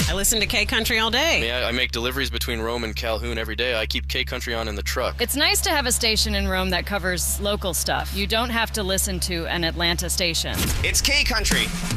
I listen to K Country all day. Yeah, I make deliveries between Rome and Calhoun every day. I keep K Country on in the truck. It's nice to have a station in Rome that covers local stuff. You don't have to listen to an Atlanta station. It's K Country.